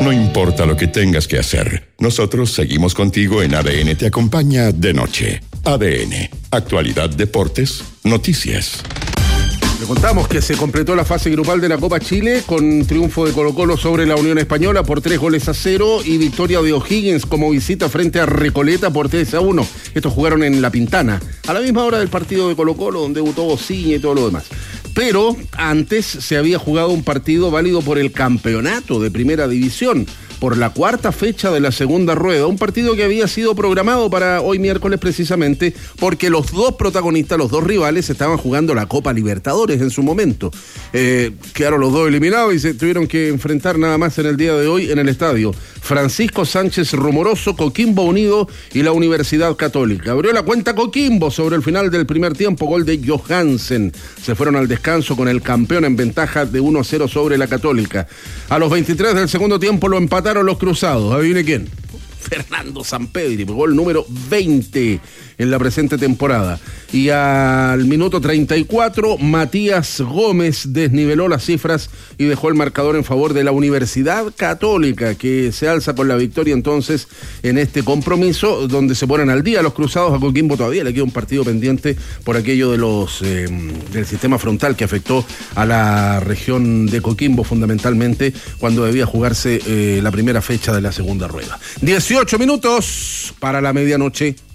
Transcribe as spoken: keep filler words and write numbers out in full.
No importa lo que tengas que hacer, nosotros seguimos contigo en A D N Te Acompaña de noche. A D N, actualidad, deportes, noticias. Le contamos que se completó la fase grupal de la Copa Chile con triunfo de Colo-Colo sobre la Unión Española por tres goles a cero y victoria de O'Higgins como visita frente a Recoleta por tres a uno. Estos jugaron en La Pintana, a la misma hora del partido de Colo-Colo, donde debutó Bociña y todo lo demás. Pero antes se había jugado un partido válido por el campeonato de Primera División, por la cuarta fecha de la segunda rueda, un partido que había sido programado para hoy miércoles precisamente porque los dos protagonistas, los dos rivales, estaban jugando la Copa Libertadores en su momento. Eh, quedaron los dos eliminados y se tuvieron que enfrentar nada más en el día de hoy en el estadio Francisco Sánchez Rumoroso, Coquimbo Unido y la Universidad Católica. Abrió la cuenta Coquimbo sobre el final del primer tiempo, gol de Johansen. Se fueron al descanso con el campeón en ventaja de uno a cero sobre la Católica. A los veintitrés del segundo tiempo lo empataron los cruzados. ¿Adivine quién? Fernando Sampedri, gol número veinte en la presente temporada. Y al minuto treinta y cuatro, Matías Gómez desniveló las cifras y dejó el marcador en favor de la Universidad Católica, que se alza con la victoria entonces en este compromiso, donde se ponen al día los cruzados. A Coquimbo todavía le queda un partido pendiente por aquello de los eh, del sistema frontal que afectó a la región de Coquimbo fundamentalmente cuando debía jugarse eh, la primera fecha de la segunda rueda. dieciocho minutos para la medianoche.